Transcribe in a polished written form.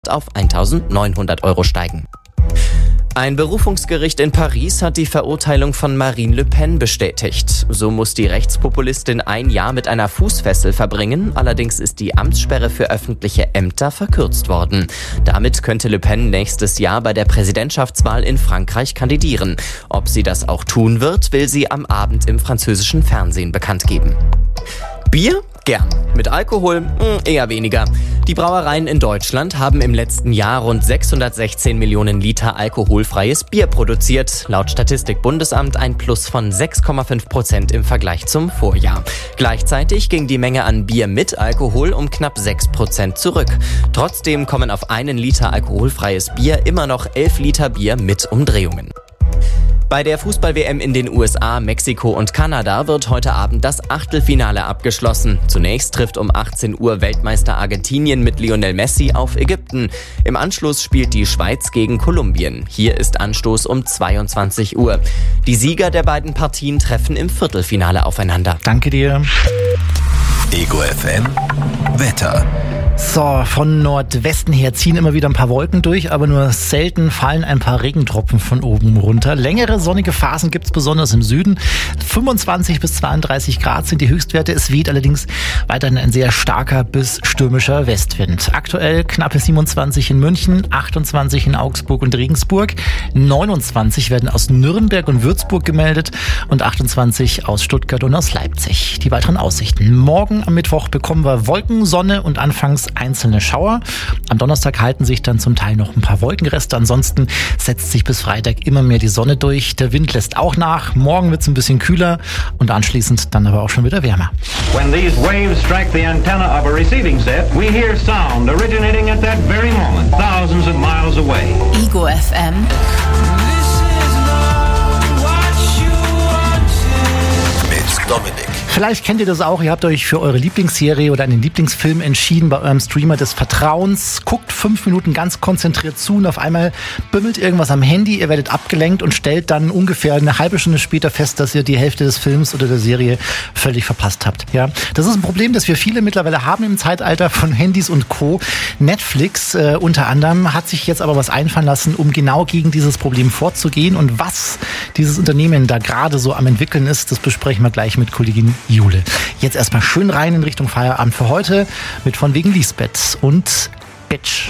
auf 1.900 € steigen. Ein Berufungsgericht in Paris hat die Verurteilung von Marine Le Pen bestätigt. So muss die Rechtspopulistin 1 Jahr mit einer Fußfessel verbringen. Allerdings ist die Amtssperre für öffentliche Ämter verkürzt worden. Damit könnte Le Pen nächstes Jahr bei der Präsidentschaftswahl in Frankreich kandidieren. Ob sie das auch tun wird, will sie am Abend im französischen Fernsehen bekannt geben. Bier? Gern. Mit Alkohol? Eher weniger. Die Brauereien in Deutschland haben im letzten Jahr rund 616 Millionen Liter alkoholfreies Bier produziert. Laut Statistik-Bundesamt ein Plus von 6,5% im Vergleich zum Vorjahr. Gleichzeitig ging die Menge an Bier mit Alkohol um knapp 6% zurück. Trotzdem kommen auf einen Liter alkoholfreies Bier immer noch 11 Liter Bier mit Umdrehungen. Bei der Fußball-WM in den USA, Mexiko und Kanada wird heute Abend das Achtelfinale abgeschlossen. Zunächst trifft um 18 Uhr Weltmeister Argentinien mit Lionel Messi auf Ägypten. Im Anschluss spielt die Schweiz gegen Kolumbien. Hier ist Anstoß um 22 Uhr. Die Sieger der beiden Partien treffen im Viertelfinale aufeinander. Danke dir. Ego FM Wetter. So, von Nordwesten her ziehen immer wieder ein paar Wolken durch, aber nur selten fallen ein paar Regentropfen von oben runter. Längere sonnige Phasen gibt's besonders im Süden. 25 bis 32 Grad sind die Höchstwerte. Es weht allerdings weiterhin ein sehr starker bis stürmischer Westwind. Aktuell knappe 27 in München, 28 in Augsburg und Regensburg, 29 werden aus Nürnberg und Würzburg gemeldet und 28 aus Stuttgart und aus Leipzig. Die weiteren Aussichten. Morgen am Mittwoch bekommen wir Wolken, Sonne und anfangs einzelne Schauer. Am Donnerstag halten sich dann zum Teil noch ein paar Wolkenreste. Ansonsten setzt sich bis Freitag immer mehr die Sonne durch. Der Wind lässt auch nach. Morgen wird es ein bisschen kühler und anschließend dann aber auch schon wieder wärmer. When these waves strike the antenna of a receiving set, we hear sound originating at that very moment, thousands of miles away. Ego FM. Mit Dominik. Vielleicht kennt ihr das auch, ihr habt euch für eure Lieblingsserie oder einen Lieblingsfilm entschieden bei eurem Streamer des Vertrauens, guckt 5 Minuten ganz konzentriert zu und auf einmal bimmelt irgendwas am Handy, ihr werdet abgelenkt und stellt dann ungefähr eine halbe Stunde später fest, dass ihr die Hälfte des Films oder der Serie völlig verpasst habt. Ja, das ist ein Problem, das wir viele mittlerweile haben im Zeitalter von Handys und Co. Netflix unter anderem hat sich jetzt aber was einfallen lassen, um genau gegen dieses Problem vorzugehen, und was dieses Unternehmen da gerade so am entwickeln ist, das besprechen wir gleich mit Kollegin Jule. Jetzt erstmal schön rein in Richtung Feierabend für heute mit von wegen Lisbeth und Bitch.